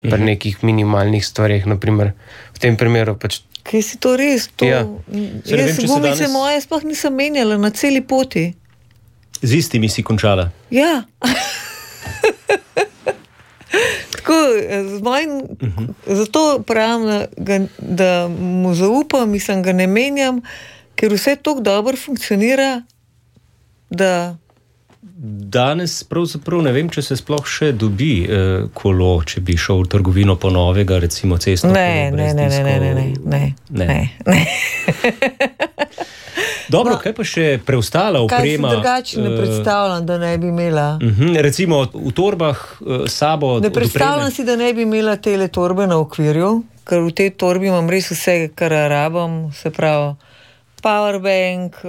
pri nekih minimalnih stvarih, naprimer v tem primeru pač. Kaj si to res? Ja. Jaz gumice moje sploh nisem menjala na celi poti. Z istimi si končala? Ja. Tako, zato pravim, da mu zaupam, mislim, ga ne menjam, ker vse tako dobro funkcionira, da... Danes pravzaprav ne vem, če se sploh še dobi kolo, če bi šel v trgovino po novega, recimo cestno kolo brez diskov. Ne. Dobro, kaj pa še preostala oprema? Kaj si drugače ne predstavljam, da ne bi imela? Recimo v torbah sabo... Ne predstavljam si, da ne bi imela tele torbe na okvirju, ker v tej torbi imam res vse, kar rabam, se pravi powerbank,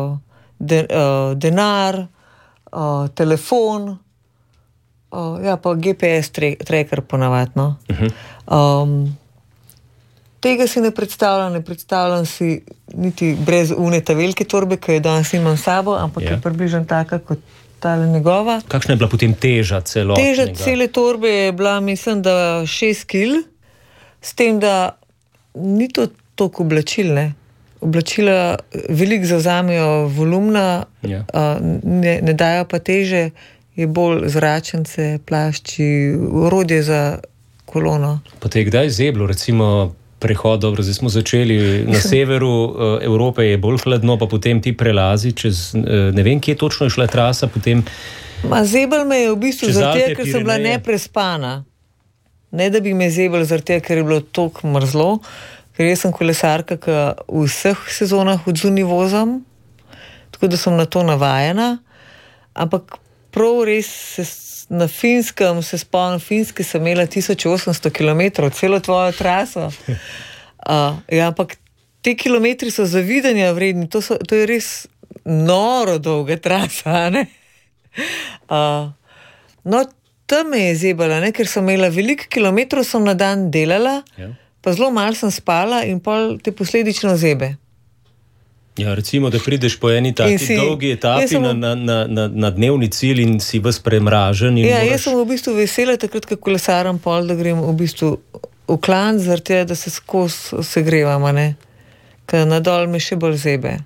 denar, telefon, pa GPS tracker ponavadno. Tega si ne predstavljam si niti brez uneta velike torbe, ki jo danes imam s sabo, ampak je približno taka kot tale njegova. Kakšna je bila potem teža celotnega? Teža cele torbe je bila, mislim, da 6 kg, s tem, da ni to toliko oblačil, ne. Oblačila veliko zavzamejo volumna, ne dajo pa teže, je bolj zračence, plašči, orodje za kolono. Pa te je kdaj zeblo, recimo prehod, dobro, zdaj smo začeli na severu Evrope, je bolj hladno, pa potem ti prelazi čez, ne vem, kje točno je šla trasa, potem... Zebel me je v bistvu zaradi tega, ker sem bila neprespana. Ne, da bi me zebel zaradi tega, ker je bilo toliko mrzlo, ker jaz sem kolesarka, ki v vseh sezonah odzunaj vozim, tako da sem na to navajena, ampak prav res na Finskem, se spomnim, Finske sem imela 1800 km, celo tvojo traso. Ampak te kilometri so zavidanja vredni, to je res noro dolga trasa, ne? No, tam me je zebala, ne? Ker sem imela veliko kilometrov, sem na dan delala, pa zelo malo sem spala in pol te posledično zebe. Ja, recimo, da prideš po eni taki dolgi etapi na dnevni cilj in si ves premražen. Jaz sem v bistvu vesela takrat, ko kolesaram pol, da grem v bistvu v klanc, zaradi tega, da se skozi segrevam, ne? Ker nadol me še bolj zebe.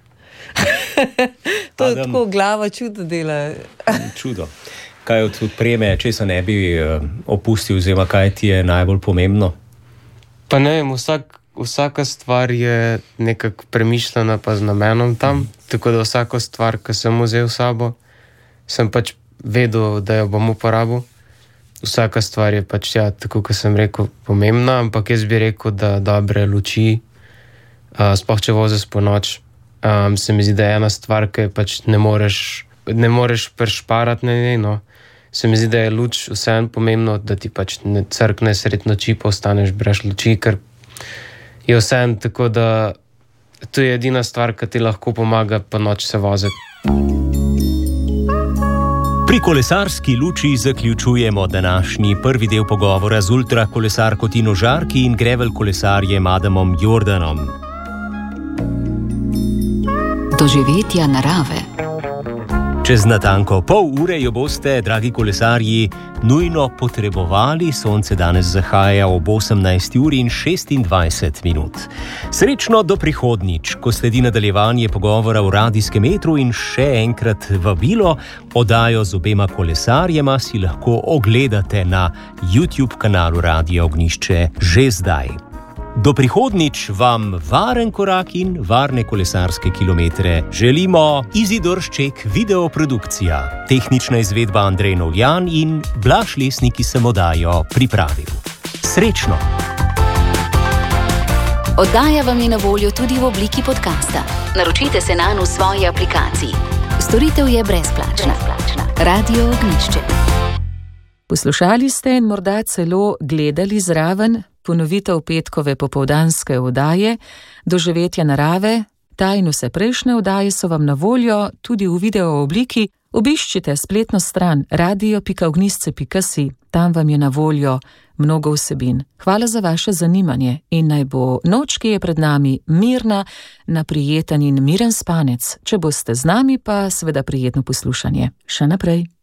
To je tako glava čudo dela. Čudo. Kaj od odpreme, če se ne bi opustil, oziroma kaj ti je najbolj pomembno? Pa ne vem, vsaka stvar je nekako premišljena pa z namenom tam, tako da vsako stvar, ki sem vzel v sabo, sem pač vedel, da jo bom uporabil. Vsaka stvar je pač, tako kot sem rekel, pomembna, ampak jaz bi rekel, da dobre luči, sploh če voziš po noč, se mi zdi, da je ena stvar, ki pač ne moreš prešparati na njej, no. Se mi zdi, da je luč vseeno pomembno, da ti pač ne crkne sred noči, pa ostaneš brez luči, ker je vseeno tako, da to je edina stvar, ki ti lahko pomaga po noč se voziti. Pri kolesarski luči zaključujemo današnji prvi del pogovora z ultrakolesarko Tino Žarki in gravel kolesarjem Adamom Jordanom. Doživetja narave. Čez natanko pol ure jo boste, dragi kolesarji, nujno potrebovali. Sonce danes zahaja ob 18:26. Srečno do prihodnjič, ko sledi nadaljevanje pogovora v radijskem etru in še enkrat vabilo, oddajo z obema kolesarjema si lahko ogledate na YouTube kanalu Radia Ognjišče že zdaj. Do prihodnjič vam varen korak in varne kolesarske kilometre želimo Izidor Šček, videoprodukcija, tehnična izvedba Andrej Novljan in Blaž Lesnik, ki sem oddajo pripravil. Srečno! Oddaja vam je na voljo tudi v obliki podcasta. Naročite se nanj v svoji aplikaciji. Storitev je brezplačna. Radio Ognjišče. Poslušali ste in morda celo gledali zraven ponovitev petkove popoldanske oddaje Doživetja narave. Ta in vse prejšnje oddaje so vam na voljo tudi v video obliki. Obiščite spletno stran radio.ognjišče.si. Tam vam je na voljo mnogo vsebin. Hvala za vaše zanimanje in naj bo noč, ki je pred nami, mirna, na prijeten in miren spanec. Če boste z nami, pa seveda prijetno poslušanje. Še naprej.